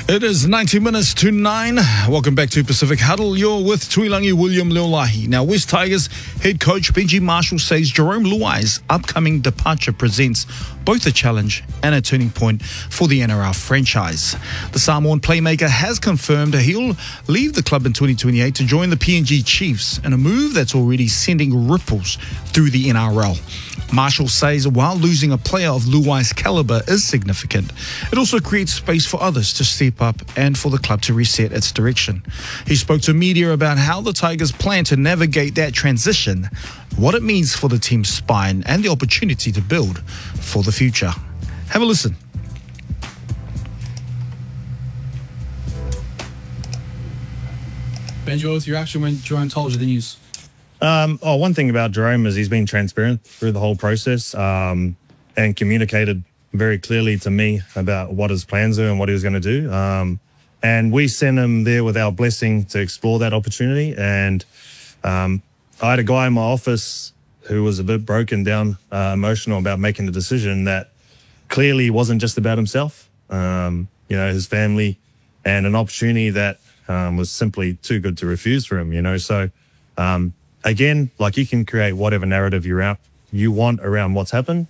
It is 90 minutes to 9. Welcome back to Pacific Huddle. You're with Tuilangi William Leolahi. Now, West Tigers head coach Benji Marshall says Jerome Luai's upcoming departure presents both a challenge and a turning point for the NRL franchise. The Samoan playmaker has confirmed he'll leave the club in 2028 to join the PNG Chiefs, in a move that's already sending ripples through the NRL. Marshall says while losing a player of Luai's caliber is significant, it also creates space for others to step up and for the club to reset its direction. He spoke to media about how the Tigers plan to navigate that transition, what it means for the team's spine, and the opportunity to build for the future. Have a listen. Benji, what was your reaction when Jerome told you the news? One thing about Jerome is he's been transparent through the whole process and communicated very clearly to me about what his plans are and what he was going to do. And we sent him there with our blessing to explore that opportunity. And I had a guy in my office who was a bit broken down, emotional about making the decision that clearly wasn't just about himself, his family, and an opportunity that was simply too good to refuse for him, So, again, like, you can create whatever narrative you want around what's happened.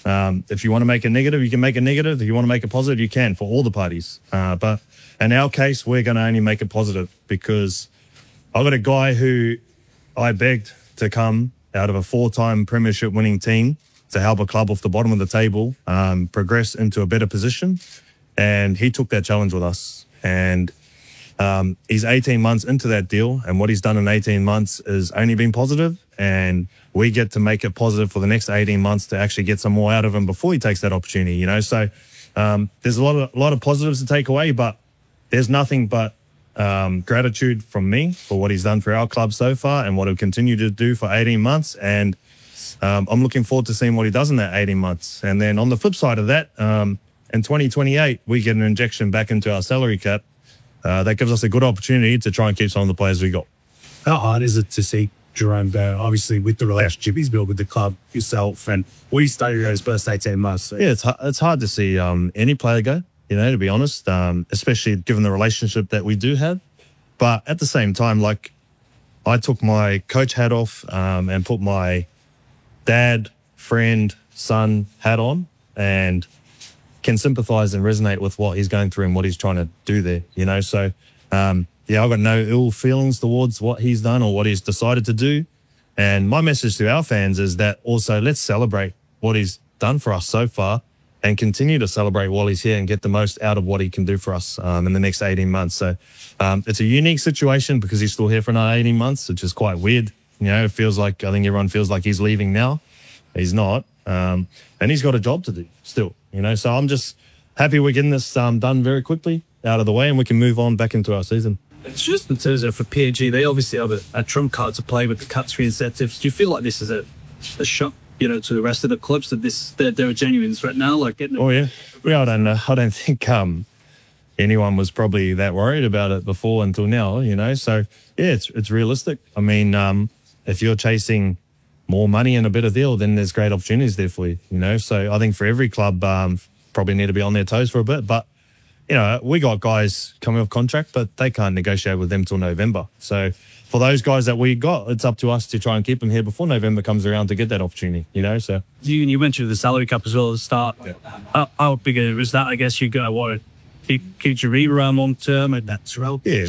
If you want to make a negative, you can make a negative. If you want to make it positive, you can, for all the parties. But in our case, we're going to only make it positive because I've got a guy who I begged to come out of a 4-time premiership winning team to help a club off the bottom of the table progress into a better position. And he took that challenge with us. And he's 18 months into that deal, and what he's done in 18 months is only been positive, and we get to make it positive for the next 18 months to actually get some more out of him before he takes that opportunity, So there's a lot of positives to take away, but there's nothing but gratitude from me for what he's done for our club so far and what he'll continue to do for 18 months. And I'm looking forward to seeing what he does in that 18 months. And then on the flip side of that, in 2028, we get an injection back into our salary cap. That gives us a good opportunity to try and keep some of the players we got. How hard is it to see Jerome go, obviously, with the relationship he's built with the club, yourself, and we studied his first 18 months? So. Yeah, it's hard to see any player go, to be honest, especially given the relationship that we do have. But at the same time, like, I took my coach hat off and put my dad, friend, son hat on, and can sympathise and resonate with what he's going through and what he's trying to do there, So, I've got no ill feelings towards what he's done or what he's decided to do. And my message to our fans is that also let's celebrate what he's done for us so far and continue to celebrate while he's here and get the most out of what he can do for us in the next 18 months. So it's a unique situation because he's still here for another 18 months, which is quite weird. It feels like, I think everyone feels like he's leaving now. He's not. And he's got a job to do still, So I'm just happy we're getting this done very quickly out of the way and we can move on back into our season. It's just in terms of for PNG, they obviously have a trump card to play with the cut-through incentives. Do you feel like this is a shock, to the rest of the clubs that they're a genuine threat now? Oh, yeah. I don't know. I don't think anyone was probably that worried about it before until now, So, yeah, it's realistic. I mean, if you're chasing more money and a better deal, then there's great opportunities there for you, So I think for every club, probably need to be on their toes for a bit. But, we got guys coming off contract, but they can't negotiate with them till November. So for those guys that we got, it's up to us to try and keep them here before November comes around to get that opportunity, So you mentioned the salary cap as well at the start. Yeah. How big is that? I guess you got what? Keep your around long term, and that's relevant. Yeah,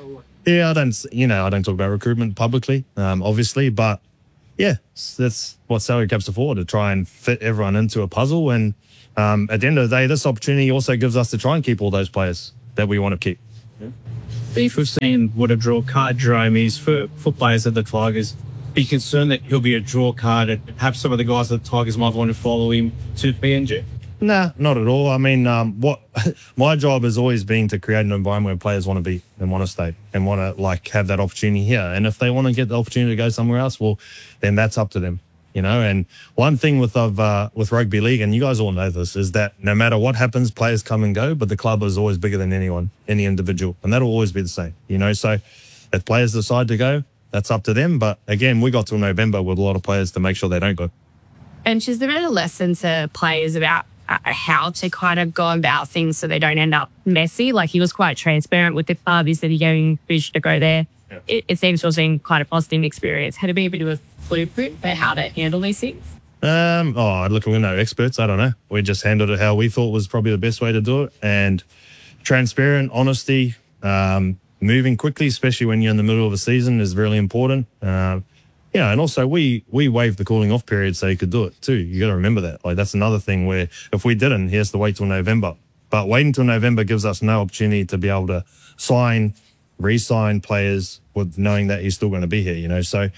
I don't talk about recruitment publicly, obviously, but yeah, that's what salary cap's are for, to try and fit everyone into a puzzle. And at the end of the day, this opportunity also gives us to try and keep all those players that we want to keep. Yeah. If we've seen what a draw card Jerome is for players at the Tigers, are you concerned that he'll be a draw card and have some of the guys at the Tigers might want to follow him to PNG? Nah, not at all. I mean, what my job has always been to create an environment where players want to be and want to stay and want to have that opportunity here. And if they want to get the opportunity to go somewhere else, well, then that's up to them. And one thing with rugby league, and you guys all know this, is that no matter what happens, players come and go, but the club is always bigger than anyone, any individual, and that'll always be the same. So if players decide to go, that's up to them. But again, we got till November with a lot of players to make sure they don't go. And is there any lesson to players about how to kind of go about things so they don't end up messy. Like, he was quite transparent with the club. He said he's going to go there. Yeah. It seems to have been quite a positive experience. Had to be a bit of a blueprint for how to handle these things. Look, we're no experts. I don't know. We just handled it how we thought was probably the best way to do it. And transparent, honesty, moving quickly, especially when you're in the middle of a season, is really important. And also we waived the cooling off period so he could do it too. You got to remember that. Like, that's another thing where if we didn't, he has to wait till November. But waiting till November gives us no opportunity to be able to re-sign players with knowing that he's still going to be here, you know. So,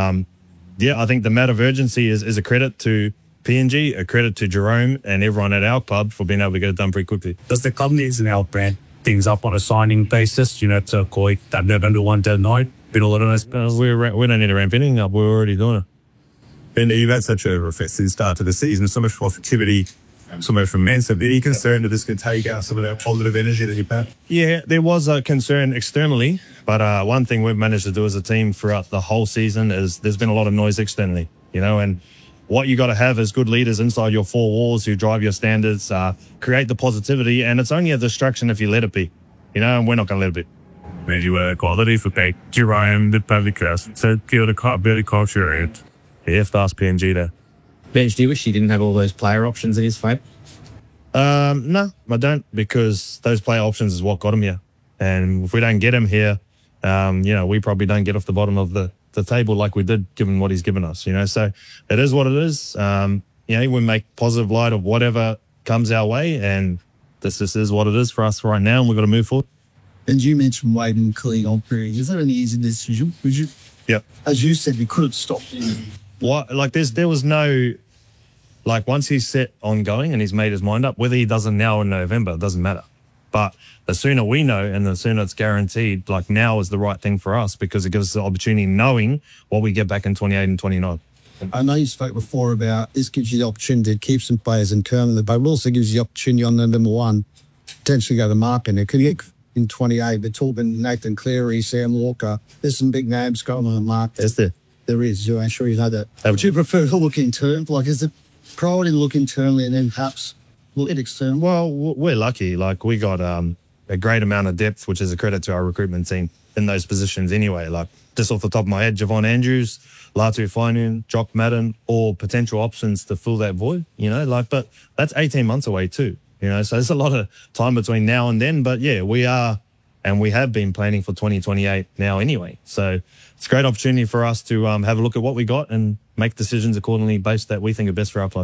I think the matter of urgency is a credit to PNG, a credit to Jerome and everyone at our club for being able to get it done pretty quickly. Does the club need to now brand things up on a signing basis, you know, to avoid that November 1 deadline? Been a lot of those. We don't need to ramp anything up. We're already doing it. And you've had such a reflective start to the season, so much positivity, so much from men. So are you concerned that this could take out some of that positive energy that you've had? Yeah, there was a concern externally, but one thing we've managed to do as a team throughout the whole season is there's been a lot of noise externally, you know, and what you got to have is good leaders inside your four walls who drive your standards, create the positivity, and it's only a distraction if you let it be, you know, and we're not going to let it be. Maybe quality for Peg Jerome, the public class. So, very culture. You have to ask PNG there. Benj, do you wish he didn't have all those player options in his favour? No, I don't, because those player options is what got him here. And if we don't get him here, we probably don't get off the bottom of the table like we did, given what he's given us, you know. So it is what it is. We make positive light of whatever comes our way, and this is what it is for us right now, and we've got to move forward. And you mentioned waiving cooling on period. Is that an easy decision? Would you? Yep. As you said, we could have stopped him. What? Like, there was no, like, once he's set on going and he's made his mind up, whether he does it now or November, it doesn't matter. But the sooner we know and the sooner it's guaranteed, like, now is the right thing for us, because it gives us the opportunity knowing what we get back in 28 and 29. I know you spoke before about this gives you the opportunity to keep some players in permanently, but it also gives you the opportunity on November 1 potentially go to market. It could get in 28. They're talking Nathan Cleary, Sam Walker. There's some big names going on the market. Is there? There is. I'm sure you know that. Would you prefer to look internally? Like, is it priority to look internally and then perhaps look at external? Well, we're lucky. Like, we got a great amount of depth, which is a credit to our recruitment team in those positions anyway. Like, just off the top of my head, Javon Andrews, Latu Fainun, Jock Madden, all potential options to fill that void, you know. Like, but that's 18 months away too. You know, so there's a lot of time between now and then. But yeah, we are, and we have been planning for 2028 now anyway. So it's a great opportunity for us to have a look at what we got and make decisions accordingly based that we think are best for our club.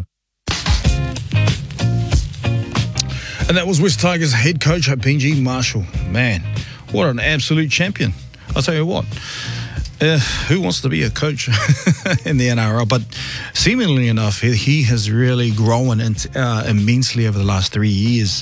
And that was West Tigers head coach Benji Marshall. Man, what an absolute champion. I'll tell you what. Who wants to be a coach in the NRL? But seemingly enough, he has really grown immensely over the last 3 years.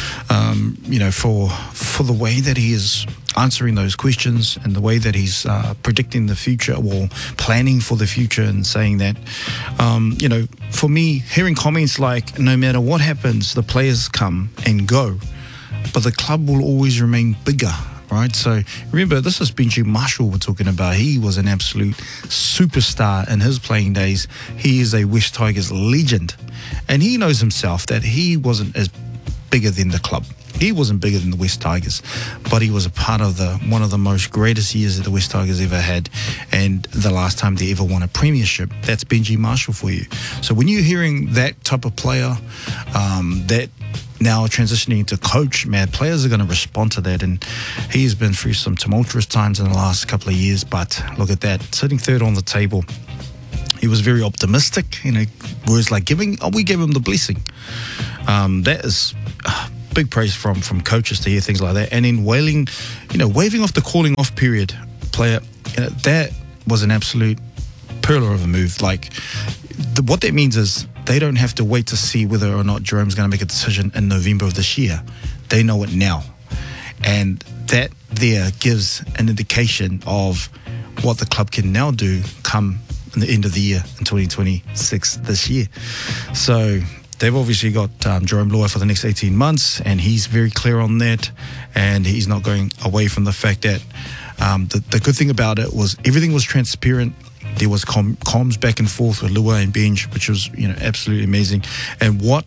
For the way that he is answering those questions and the way that he's predicting the future, or planning for the future, and saying that, for me, hearing comments like, no matter what happens, the players come and go, but the club will always remain bigger. Right, so remember, this is Benji Marshall we're talking about. He was an absolute superstar in his playing days. He is a West Tigers legend, and he knows himself that he wasn't as bigger than the club. He wasn't bigger than the West Tigers, but he was a part of one of the most greatest years that the West Tigers ever had, and the last time they ever won a premiership. That's Benji Marshall for you. So when you're hearing that type of player, that now transitioning to coach, man, players are going to respond to that. And he's been through some tumultuous times in the last couple of years, but look at that, sitting third on the table. He was very optimistic, words like we gave him the blessing. That is big praise from coaches to hear things like that. And then waving off the calling off period player, that was an absolute pearler of a move. Like, what that means is they don't have to wait to see whether or not Jerome's going to make a decision in November of this year. They know it now. And that there gives an indication of what the club can now do come in the end of the year in 2026 this year. So they've obviously got Jerome Luai for the next 18 months, and he's very clear on that. And he's not going away from the fact that the good thing about it was everything was transparent. There was comms back and forth with Luai and Benj, which was absolutely amazing. And what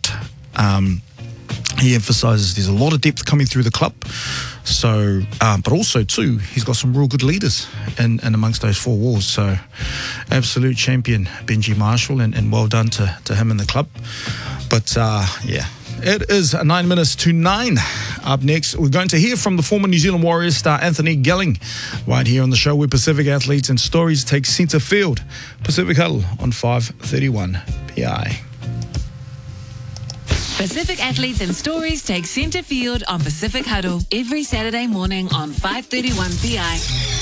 He emphasises there's a lot of depth coming through the club. So, but also too, he's got some real good leaders in amongst those four walls. So, absolute champion, Benji Marshall, and well done to him and the club. But yeah, it is 9 minutes to 9. Up next, we're going to hear from the former New Zealand Warriors star Anthony Gelling right here on the show where Pacific Athletes and Stories take centre field. Pacific Huddle on 531 PI. Pacific Athletes and Stories take centre field on Pacific Huddle every Saturday morning on 531 PI.